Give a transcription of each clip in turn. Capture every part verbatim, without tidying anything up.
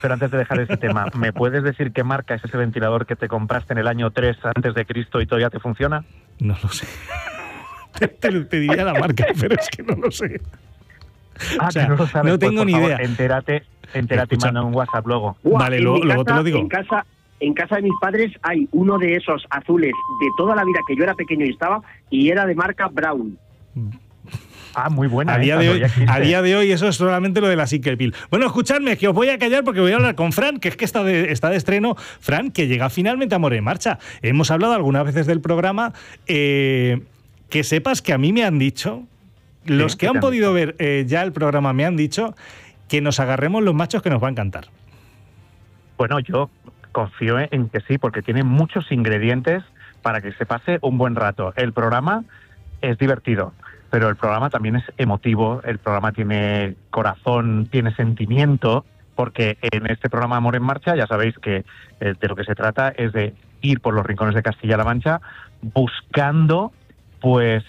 pero antes de dejar ese tema, ¿me puedes decir qué marca es ese ventilador que te compraste en el año tres antes de Cristo y todavía te funciona? No lo sé. te, te, te diría la marca, pero es que no lo sé. Ah, o sea, que no lo sabes. No tengo pues, ni favor, idea. Entérate, entérate Escucha. y manda un WhatsApp luego. Buah, Vale, en luego, mi luego te casa- lo digo. En casa, en casa de mis padres hay uno de esos azules de toda la vida que yo era pequeño y estaba, y era de marca Brown. Ah, muy buena. A día, esta, de hoy, todavía existe. a día de hoy eso es solamente lo de la Psiquepil. Bueno, escuchadme, que os voy a callar porque voy a hablar con Fran, que es que está de, está de estreno. Fran, que llega finalmente a Amor en Marcha. Hemos hablado algunas veces del programa. Eh, que sepas que a mí me han dicho, los Sí, que ¿qué han te han podido dicho? ver eh, ya el programa me han dicho que nos agarremos los machos, que nos va a encantar. Bueno, yo confío en que sí, porque tiene muchos ingredientes para que se pase un buen rato. El programa es divertido, pero el programa también es emotivo, el programa tiene corazón, tiene sentimiento, porque en este programa Amor en Marcha ya sabéis que eh, de lo que se trata es de ir por los rincones de Castilla-La Mancha buscando, pues,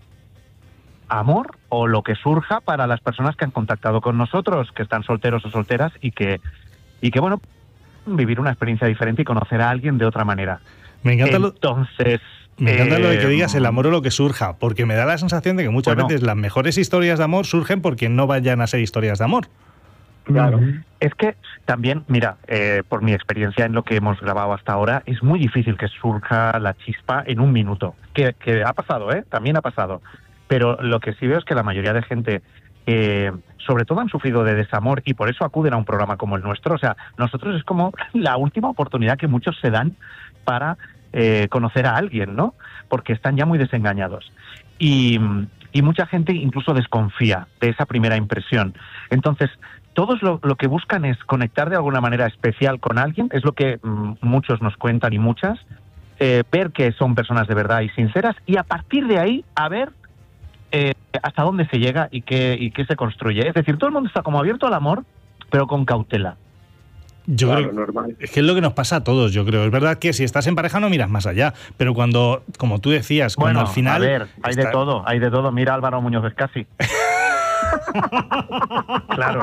amor o lo que surja para las personas que han contactado con nosotros, que están solteros o solteras y que, y que bueno, vivir una experiencia diferente y conocer a alguien de otra manera. Me encanta lo, Entonces, me encanta lo de que eh, digas el amor o lo que surja, porque me da la sensación de que muchas Bueno. veces las mejores historias de amor surgen porque no vayan a ser historias de amor. Claro. Es que también, mira, eh, por mi experiencia en lo que hemos grabado hasta ahora, es muy difícil que surja la chispa en un minuto. Que, que ha pasado, ¿eh? También ha pasado. Pero lo que sí veo es que la mayoría de gente, eh, sobre todo han sufrido de desamor y por eso acuden a un programa como el nuestro. O sea, nosotros es como la última oportunidad que muchos se dan para eh, conocer a alguien, ¿no? Porque están ya muy desengañados. Y, y mucha gente incluso desconfía de esa primera impresión. Entonces, todos lo, lo que buscan es conectar de alguna manera especial con alguien, es lo que mm, muchos nos cuentan y muchas, eh, ver que son personas de verdad y sinceras, y a partir de ahí, a ver eh, hasta dónde se llega y qué, y qué se construye. Es decir, todo el mundo está como abierto al amor, pero con cautela. Yo Claro, creo normal. es que es lo que nos pasa a todos, yo creo. Es verdad que si estás en pareja no miras más allá, pero cuando, como tú decías, cuando Bueno, al final... a ver, hay está- de todo, hay de todo. Mira a Álvaro Muñoz Escasi. Claro.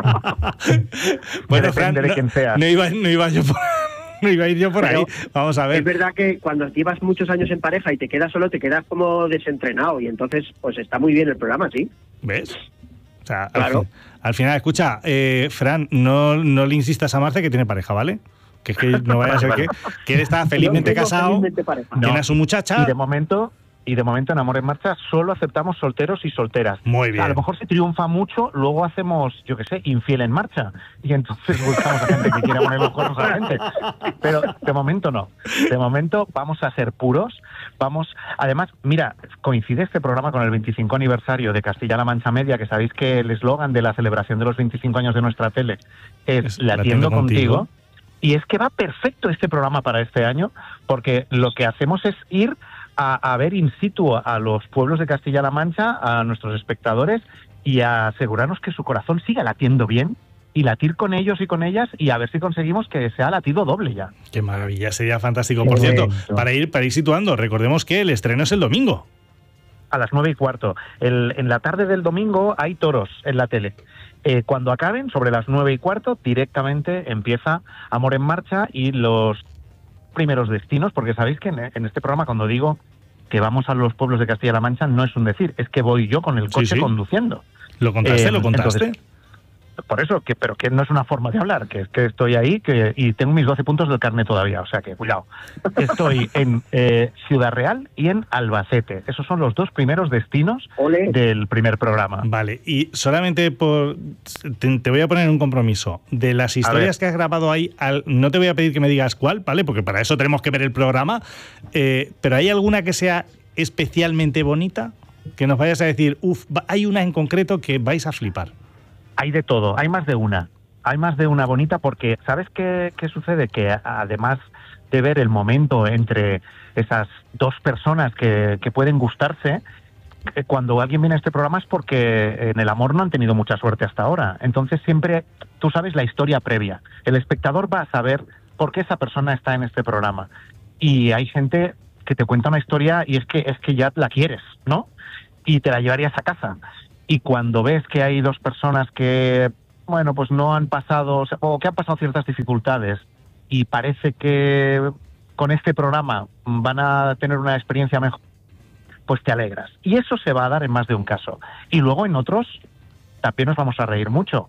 Bueno, Depende Fran, de no, quién seas. no iba, no iba yo por, no iba a ir yo por Pero ahí. Vamos a ver. Es verdad que cuando llevas muchos años en pareja y te quedas solo, te quedas como desentrenado, y entonces pues está muy bien el programa, sí. ¿Ves? O sea, Claro. al, fin- al final, escucha, eh, Fran, no, no le insistas a Marce que tiene pareja, ¿vale? Que es que no vaya a ser que, que él está felizmente Yo tengo casado, felizmente pareja. tiene No. a su muchacha. Y de momento, y de momento en Amor en Marcha solo aceptamos solteros y solteras. Muy bien. A lo mejor si triunfa mucho, luego hacemos, yo qué sé, infiel en marcha. Y entonces buscamos a gente que quiera poner los cuernos a la gente. Pero de momento no. De momento vamos a ser puros. Vamos, además, mira, coincide este programa con el veinticinco aniversario de Castilla-La Mancha Media, que sabéis que el eslogan de la celebración de los veinticinco años de nuestra tele es, Es La atiendo contigo. Y es que va perfecto este programa para este año, porque lo que hacemos es ir a, a ver in situ a los pueblos de Castilla-La Mancha, a nuestros espectadores, y a asegurarnos que su corazón siga latiendo bien, y latir con ellos y con ellas, y a ver si conseguimos que sea latido doble ya. Qué maravilla, sería fantástico. Qué Por cierto, bonito. para ir, para ir situando, recordemos que el estreno es el domingo. A las nueve y cuarto. El, en la tarde del domingo hay toros en la tele. Eh, cuando acaben, sobre las nueve y cuarto, directamente empieza Amor en Marcha y los primeros destinos, porque sabéis que en, en este programa, cuando digo que vamos a los pueblos de Castilla-La Mancha, no es un decir, es que voy yo con el Sí, coche sí. conduciendo. ¿Lo contaste? Eh, ¿Lo contaste? entonces, por eso, que pero que no es una forma de hablar, que es que estoy ahí que, y tengo mis doce puntos del carnet todavía, o sea que cuidado. Estoy en eh, Ciudad Real y en Albacete. Esos son los dos primeros destinos Ole. del primer programa. Vale, y solamente por... Te, te voy a poner un compromiso. De las historias ver. que has grabado ahí, al, no te voy a pedir que me digas cuál, ¿vale? Porque para eso tenemos que ver el programa. Eh, pero ¿hay alguna que sea especialmente bonita? Que nos vayas a decir, uff, hay una en concreto que vais a flipar. Hay de todo, hay más de una. Hay más de una bonita porque, ¿sabes qué, qué sucede? Que además de ver el momento entre esas dos personas que, que pueden gustarse, eh, cuando alguien viene a este programa es porque en el amor no han tenido mucha suerte hasta ahora. Entonces siempre, tú sabes la historia previa. El espectador va a saber por qué esa persona está en este programa. Y hay gente que te cuenta una historia y es que, es que ya la quieres, ¿no? Y te la llevarías a casa. Y cuando ves que hay dos personas que bueno, pues no han pasado, o, sea, o que han pasado ciertas dificultades y parece que con este programa van a tener una experiencia mejor, pues te alegras. Y eso se va a dar en más de un caso. Y luego en otros también nos vamos a reír mucho,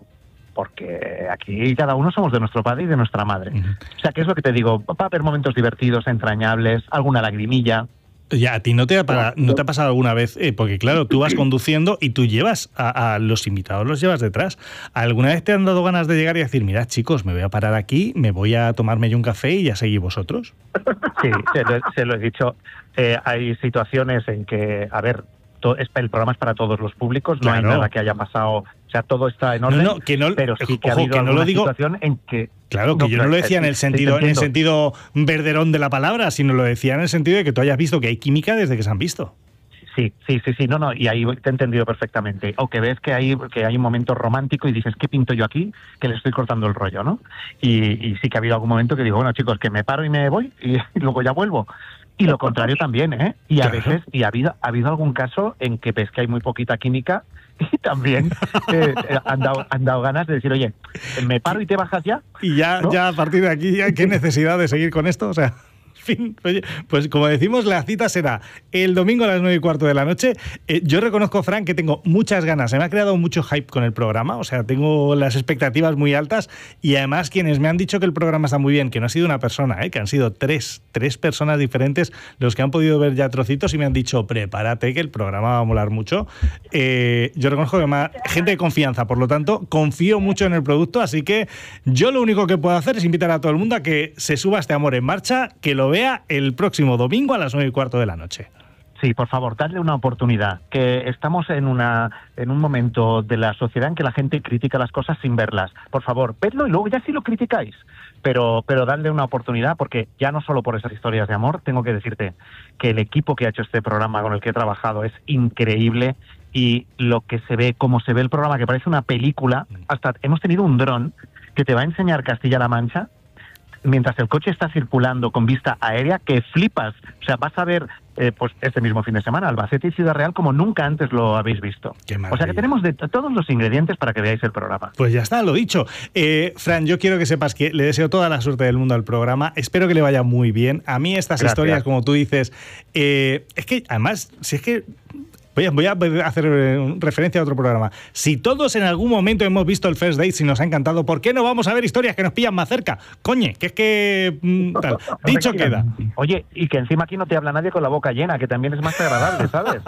porque aquí cada uno somos de nuestro padre y de nuestra madre. Uh-huh. O sea, que es lo que te digo, va a haber momentos divertidos, entrañables, alguna lagrimilla. Ya, ¿a ti no te ha, para, no te ha pasado alguna vez? Eh, porque claro, tú vas conduciendo y tú llevas a, a los invitados, los llevas detrás. ¿Alguna vez te han dado ganas de llegar y decir, mirad chicos, me voy a parar aquí, me voy a tomarme yo un café y ya seguís vosotros? Sí, se lo, se lo he dicho. Eh, hay situaciones en que, a ver, to, el programa es para todos los públicos, claro. No hay nada que haya pasado, o sea, todo está en orden, no, no, que no, pero sí que ojo, ha habido que no lo digo, situación en que... Claro, que no, yo no lo decía en el sentido, en el sentido verderón de la palabra, sino lo decía en el sentido de que tú hayas visto que hay química desde que se han visto. Sí, sí, sí, sí, no, no, y ahí te he entendido perfectamente. O que ves que hay, que hay un momento romántico y dices, ¿qué pinto yo aquí? Que le estoy cortando el rollo, ¿no? Y, y sí que ha habido algún momento que digo, bueno, chicos, que me paro y me voy y, y luego ya vuelvo. Y lo contrario también, ¿eh? Y a veces, y ha habido, ha habido algún caso en que ves que hay muy poquita química y también eh, han, dado, han dado ganas de decir, oye, me paro y te bajas ya. Y ya, ¿no? Ya a partir de aquí, ya, ¿qué necesidad de seguir con esto? O sea... Fin. Oye, pues como decimos, la cita será el domingo a las nueve y cuarto de la noche. Eh, yo reconozco, Fran, que tengo muchas ganas. Se me ha creado mucho hype con el programa, o sea, tengo las expectativas muy altas y además quienes me han dicho que el programa está muy bien, que no ha sido una persona, eh, que han sido tres, tres personas diferentes los que han podido ver ya trocitos y me han dicho, prepárate que el programa va a molar mucho. Eh, yo reconozco que más gente de confianza, por lo tanto, confío mucho en el producto, así que yo lo único que puedo hacer es invitar a todo el mundo a que se suba este Amor en Marcha, que lo vea el próximo domingo a las nueve y cuarto de la noche. Sí, por favor, dadle una oportunidad, que estamos en una en un momento de la sociedad en que la gente critica las cosas sin verlas. Por favor, vedlo y luego ya sí lo criticáis, pero pero dadle una oportunidad, porque ya no solo por esas historias de amor, tengo que decirte que el equipo que ha hecho este programa, con el que he trabajado, es increíble, y lo que se ve, cómo se ve el programa, que parece una película. Hasta hemos tenido un dron que te va a enseñar Castilla-La Mancha mientras el coche está circulando con vista aérea, que flipas. O sea, vas a ver eh, pues este mismo fin de semana Albacete y Ciudad Real como nunca antes lo habéis visto. O sea que tenemos de todos los ingredientes para que veáis el programa. Pues ya está, lo dicho. Eh, Fran, yo quiero que sepas que le deseo toda la suerte del mundo al programa. Espero que le vaya muy bien. A mí estas Gracias. historias, como tú dices, eh, es que además, si es que... Voy a, voy a hacer referencia a otro programa. Si todos en algún momento hemos visto el First Date y nos ha encantado, ¿por qué no vamos a ver historias que nos pillan más cerca? Coñe, que es que... Tal. Dicho queda. Oye, y que encima aquí no te habla nadie con la boca llena, que también es más agradable, ¿sabes?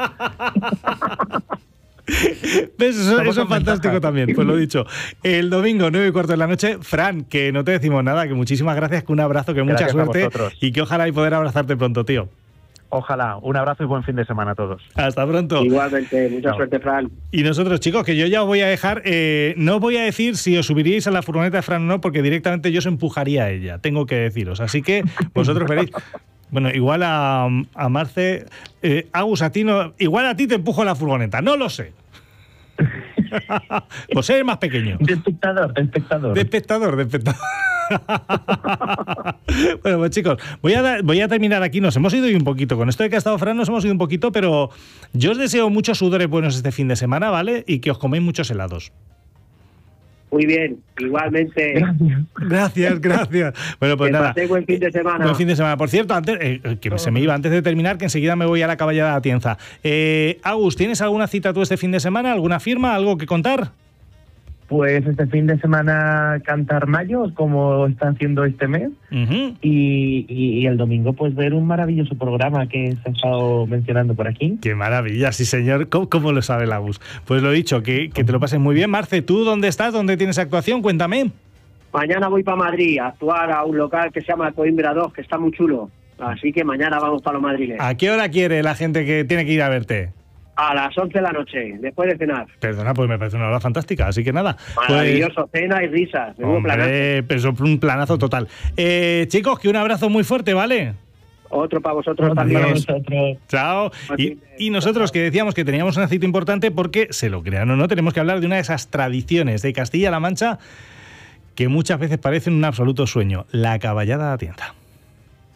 ¿Ves? Eso, eso es fantástico también, pues lo dicho. El domingo, nueve y cuarto de la noche. Fran, que no te decimos nada, que muchísimas gracias, que un abrazo, que mucha suerte y que ojalá y poder abrazarte pronto, tío. Ojalá. Un abrazo y buen fin de semana a todos. Hasta pronto. Igualmente. Mucha no. suerte, Fran. Y nosotros, chicos, que yo ya os voy a dejar... Eh, no voy a decir si os subiríais a la furgoneta de Fran o no, porque directamente yo os empujaría a ella. Tengo que deciros. Así que vosotros veréis... Bueno, igual a, a Marce... Eh, Agus, a ti no... Igual a ti te empujo a la furgoneta. No lo sé. Pues eres más pequeño. De espectador, de espectador. De espectador, de espectador. Bueno, pues chicos, voy a, dar, voy a terminar aquí. Nos hemos ido un poquito. Con esto de que ha estado Fran nos hemos ido un poquito, pero yo os deseo muchos sudores buenos este fin de semana, ¿vale? Y que os coméis muchos helados. Muy bien, igualmente. Gracias, gracias. Bueno, pues que nada. Buen fin de semana. Buen fin de semana. Por cierto, antes eh, que oh. se me iba antes de terminar, que enseguida me voy a la Caballada de Atienza. Eh, Agus, ¿tienes alguna cita tú este fin de semana? ¿Alguna firma? ¿Algo que contar? Pues este fin de semana cantar Mayo, como está haciendo este mes, uh-huh. y, y, y el domingo pues ver un maravilloso programa que se ha estado mencionando por aquí. ¡Qué maravilla, sí señor! ¿Cómo, cómo lo sabe el Agus? Pues lo dicho, que, que te lo pases muy bien. Marce, ¿tú dónde estás? ¿Dónde tienes actuación? Cuéntame. Mañana voy para Madrid a actuar a un local que se llama Coimbra dos, que está muy chulo. Así que mañana vamos para los madriles. ¿A qué hora quiere la gente que tiene que ir a verte? A las once de la noche, después de cenar. Perdona, pues me parece una hora fantástica, así que nada. Maravilloso, pues, cena y risas. Hombre, pero un planazo total. Eh, chicos, que un abrazo muy fuerte, ¿vale? Otro para vosotros también. Para vosotros. Chao. Y, y nosotros que decíamos que teníamos una cita importante porque, se lo crean o no, tenemos que hablar de una de esas tradiciones de Castilla-La Mancha que muchas veces parecen un absoluto sueño, la Caballada de Atienza.